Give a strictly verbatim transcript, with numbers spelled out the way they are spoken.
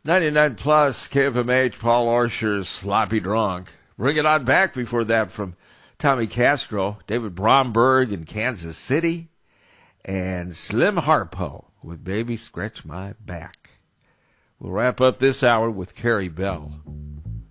ninety-nine plus K F M H, Paul Orscher's Sloppy Drunk. Bring it on back before that from Tommy Castro, David Bromberg in Kansas City, and Slim Harpo with Baby Scratch My Back. We'll wrap up this hour with Carrie Bell.